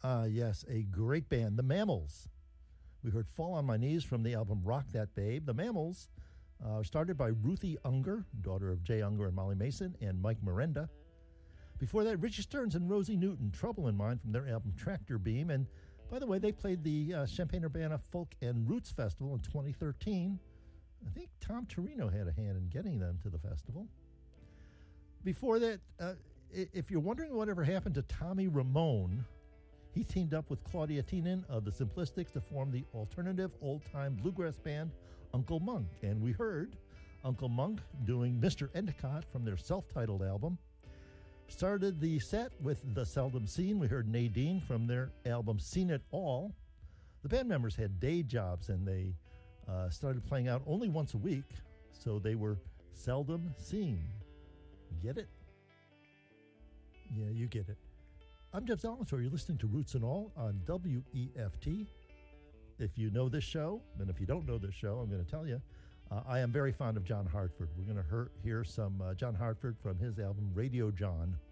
Yes, a great band, the Mammals. We heard Fall on My Knees from the album Rock That Babe. The Mammals started by Ruthie Unger, daughter of Jay Unger and Molly Mason, and Mike Miranda. Before that, Richie Stearns and Rosie Newton, Trouble in Mind from their album Tractor Beam. And by the way, they played the Champaign-Urbana Folk and Roots Festival in 2013. I think Tom Torino had a hand in getting them to the festival. Before that, if you're wondering whatever happened to Tommy Ramone, he teamed up with Claudia Tienan of the Simplistics to form the alternative old-time bluegrass band Uncle Monk. And we heard Uncle Monk doing Mr. Endicott from their self-titled album. Started the set with The Seldom Seen. We heard Nadine from their album Seen It All. The band members had day jobs and they started playing out only once a week, so they were seldom seen. Get it? Yeah, you get it. I'm Jeff Zalatour. You're listening to Roots and All on WEFT. If you know this show, and if you don't know this show, I'm going to tell you, I am very fond of John Hartford. We're going to hear some John Hartford from his album Radio John.